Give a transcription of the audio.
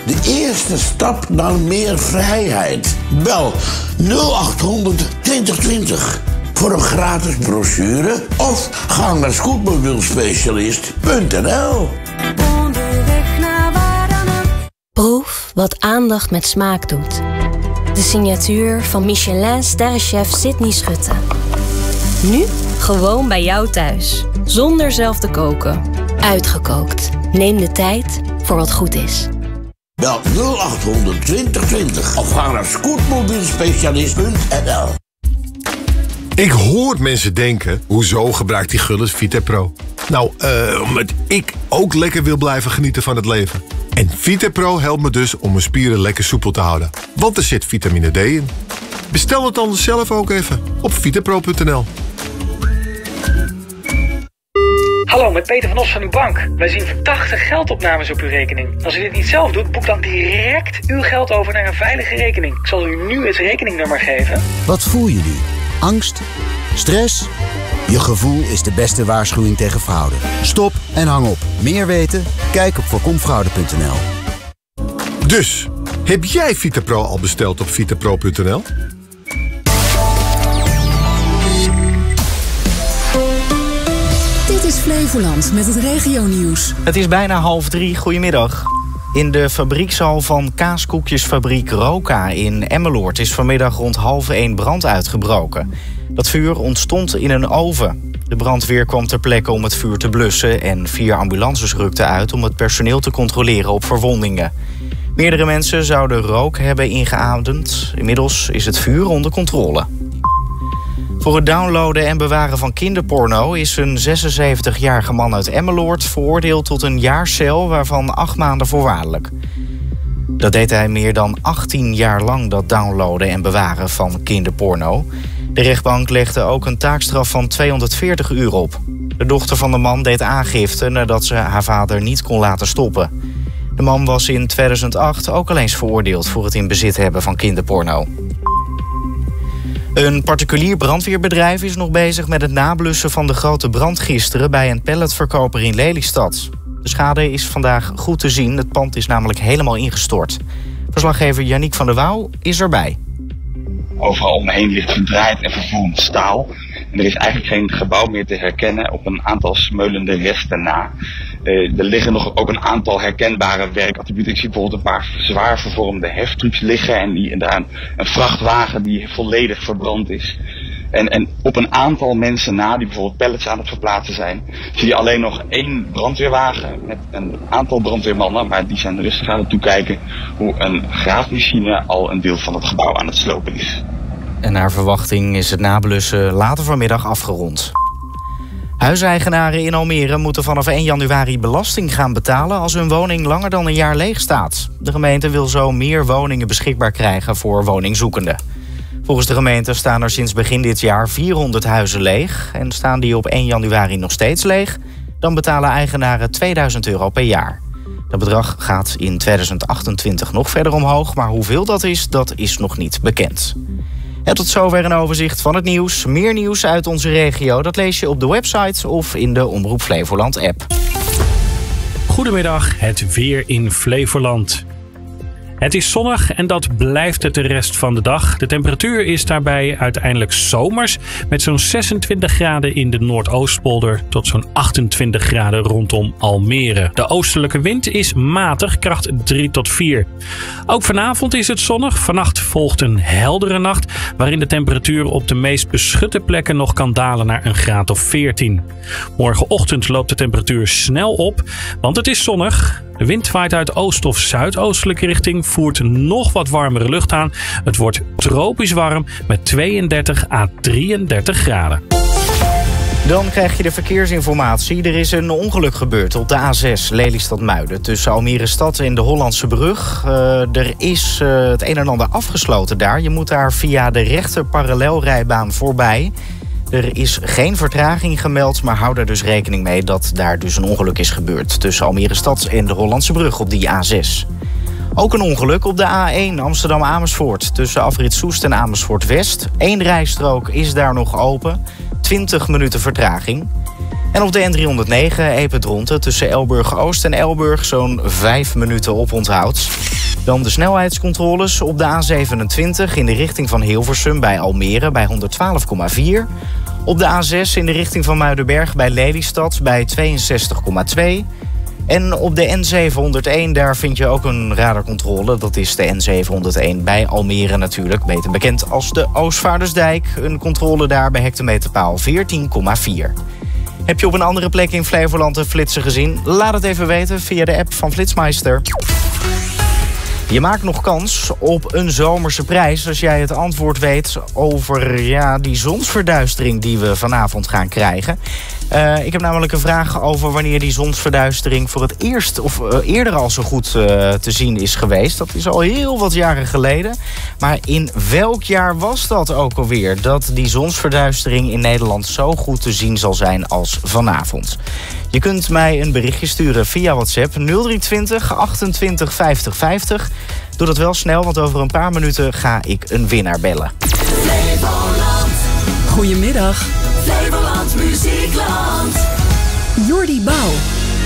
de eerste stap naar meer vrijheid. Bel 0800 2020 voor een gratis brochure of ga naar scootmobielspecialist.nl. Proef wat aandacht met smaak doet. De signatuur van Michelin-sterrenchef Sydney Schutte. Nu gewoon bij jou thuis. Zonder zelf te koken. Uitgekookt. Neem de tijd voor wat goed is. Bel 0800 2020 of ga naar scootmobielspecialist.nl. Ik hoor mensen denken, hoezo gebruikt die Gullit VitaPro? Nou, omdat ik ook lekker wil blijven genieten van het leven. En VitaPro helpt me dus om mijn spieren lekker soepel te houden. Want er zit vitamine D in. Bestel het dan zelf ook even op vitapro.nl. Hallo, met Peter van Os van uw bank. Wij zien verdachte geldopnames op uw rekening. Als u dit niet zelf doet, boek dan direct uw geld over naar een veilige rekening. Ik zal u nu het rekeningnummer geven. Wat voel je nu? Angst? Stress? Je gevoel is de beste waarschuwing tegen fraude. Stop en hang op. Meer weten? Kijk op voorkomfraude.nl. Dus, heb jij VitaPro al besteld op vitapro.nl? Dit is Flevoland met het regionieuws. Het is bijna 2:30. Goedemiddag. In de fabriekshal van kaaskoekjesfabriek Roka in Emmeloord is vanmiddag rond 12:30 brand uitgebroken. Dat vuur ontstond in een oven. De brandweer kwam ter plekke om het vuur te blussen en 4 ambulances rukten uit om het personeel te controleren op verwondingen. Meerdere mensen zouden rook hebben ingeademd. Inmiddels is het vuur onder controle. Voor het downloaden en bewaren van kinderporno is een 76-jarige man uit Emmeloord veroordeeld tot een jaar cel, waarvan 8 maanden voorwaardelijk. Dat deed hij meer dan 18 jaar lang, dat downloaden en bewaren van kinderporno. De rechtbank legde ook een taakstraf van 240 uur op. De dochter van de man deed aangifte nadat ze haar vader niet kon laten stoppen. De man was in 2008 ook al eens veroordeeld voor het in bezit hebben van kinderporno. Een particulier brandweerbedrijf is nog bezig met het nablussen van de grote brand gisteren bij een palletverkoper in Lelystad. De schade is vandaag goed te zien, het pand is namelijk helemaal ingestort. Verslaggever Yannick van der Wouw is erbij. Overal om me heen ligt verdraaid en vervoerd staal. En er is eigenlijk geen gebouw meer te herkennen op een aantal smeulende resten na. Er liggen nog ook een aantal herkenbare werkattributen. Ik zie bijvoorbeeld een paar zwaar vervormde heftrucks liggen en een vrachtwagen die volledig verbrand is. En op een aantal mensen na, die bijvoorbeeld pallets aan het verplaatsen zijn, zie je alleen nog 1 brandweerwagen met een aantal brandweermannen, maar die zijn rustig aan het toekijken hoe een graafmachine al een deel van het gebouw aan het slopen is. En naar verwachting is het nablussen later vanmiddag afgerond. Huiseigenaren in Almere moeten vanaf 1 januari belasting gaan betalen als hun woning langer dan een jaar leeg staat. De gemeente wil zo meer woningen beschikbaar krijgen voor woningzoekenden. Volgens de gemeente staan er sinds begin dit jaar 400 huizen leeg. En staan die op 1 januari nog steeds leeg, dan betalen eigenaren €2000 per jaar. Dat bedrag gaat in 2028 nog verder omhoog, maar hoeveel dat is nog niet bekend. En tot zover een overzicht van het nieuws. Meer nieuws uit onze regio, dat lees je op de website of in de Omroep Flevoland app. Goedemiddag, het weer in Flevoland. Het is zonnig en dat blijft het de rest van de dag. De temperatuur is daarbij uiteindelijk zomers met zo'n 26 graden in de Noordoostpolder tot zo'n 28 graden rondom Almere. De oostelijke wind is matig, kracht 3 tot 4. Ook vanavond is het zonnig. Vannacht volgt een heldere nacht waarin de temperatuur op de meest beschutte plekken nog kan dalen naar een graad of 14. Morgenochtend loopt de temperatuur snel op, want het is zonnig. De wind waait uit oost- of zuidoostelijke richting, voert nog wat warmere lucht aan. Het wordt tropisch warm met 32 à 33 graden. Dan krijg je de verkeersinformatie. Er is een ongeluk gebeurd op de A6 Lelystad-Muiden tussen Almere Stad en de Hollandse Brug. Er is het een en ander afgesloten daar. Je moet daar via de rechter parallelrijbaan voorbij. Er is geen vertraging gemeld, maar hou er dus rekening mee dat daar dus een ongeluk is gebeurd tussen Almere Stad en de Hollandse Brug op die A6. Ook een ongeluk op de A1 Amsterdam-Amersfoort tussen afrit Soest en Amersfoort-West. 1 rijstrook is daar nog open, 20 minuten vertraging. En op de N309 Epe-Dronten tussen Elburg-Oost en Elburg zo'n 5 minuten oponthoud. Dan de snelheidscontroles op de A27 in de richting van Hilversum bij Almere bij 112,4. Op de A6 in de richting van Muidenberg bij Lelystad bij 62,2. En op de N701, daar vind je ook een radarcontrole. Dat is de N701 bij Almere natuurlijk, beter bekend als de Oostvaardersdijk. Een controle daar bij hectometerpaal 14,4. Heb je op een andere plek in Flevoland een flitser gezien? Laat het even weten via de app van Flitsmeister. Je maakt nog kans op een zomerse prijs als jij het antwoord weet over die zonsverduistering die we vanavond gaan krijgen. Ik heb namelijk een vraag over wanneer die zonsverduistering voor het eerst of eerder al zo goed te zien is geweest. Dat is al heel wat jaren geleden. Maar in welk jaar was dat ook alweer? Dat die zonsverduistering in Nederland zo goed te zien zal zijn als vanavond. Je kunt mij een berichtje sturen via WhatsApp 0320 28 50 50. Doe dat wel snel, want over een paar minuten ga ik een winnaar bellen. Flevoland. Goedemiddag. Flevoland